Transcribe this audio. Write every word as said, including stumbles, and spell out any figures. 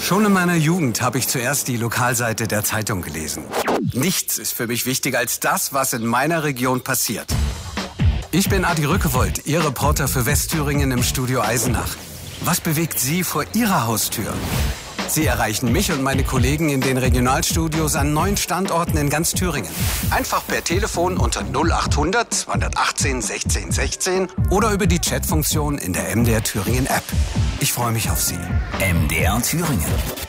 Schon in meiner Jugend habe ich zuerst die Lokalseite der Zeitung gelesen. Nichts ist für mich wichtiger als das, was in meiner Region passiert. Ich bin Adi Rückewold, Ihr Reporter für Westthüringen im Studio Eisenach. Was bewegt Sie vor Ihrer Haustür? Sie erreichen mich und meine Kollegen in den Regionalstudios an neun Standorten in ganz Thüringen. Einfach per Telefon unter null achthundert zweihundertachtzehn sechzehn sechzehn oder über die Chatfunktion in der M D R Thüringen App. Ich freue mich auf Sie. M D R Thüringen.